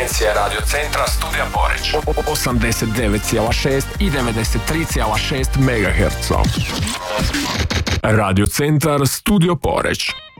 frekvencija Radio Centra Studija Poreča. 89,6 i 93,6 MHz. Radio Centar Studio Poreć.